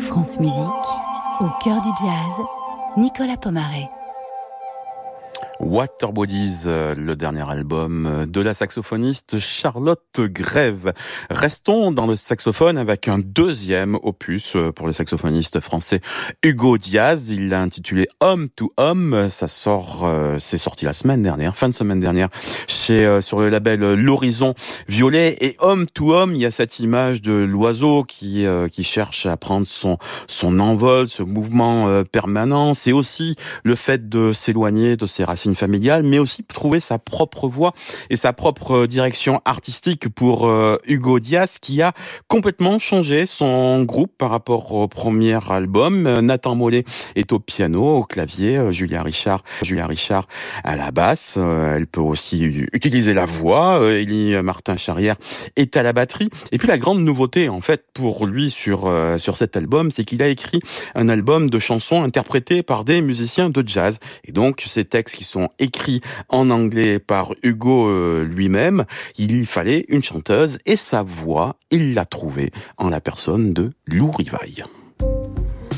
France Musique, au cœur du jazz, Nicolas Pomaret. Waterbodies, le dernier album de la saxophoniste Charlotte Grève. Restons dans le saxophone avec un deuxième opus pour le saxophoniste français Hugo Díaz. Il l'a intitulé Homme to Homme. Ça sort, c'est sorti la semaine dernière, fin de semaine dernière, sur le label L'Horizon Violet. Et Homme to Homme, il y a cette image de l'oiseau qui cherche à prendre son envol, ce mouvement permanent. C'est aussi le fait de s'éloigner de ses racines familiale, mais aussi trouver sa propre voix et sa propre direction artistique pour Hugo Díaz, qui a complètement changé son groupe par rapport au premier album. Nathan Mollet est au piano, au clavier, Julia Richard à la basse. Elle peut aussi utiliser la voix. Élie Martin-Charrière est à la batterie. Et puis la grande nouveauté, en fait, pour lui sur cet album, c'est qu'il a écrit un album de chansons interprétées par des musiciens de jazz. Et donc, ces textes qui sont écrits en anglais par Hugo lui-même, il fallait une chanteuse et sa voix, il l'a trouvée en la personne de Lou Rivail.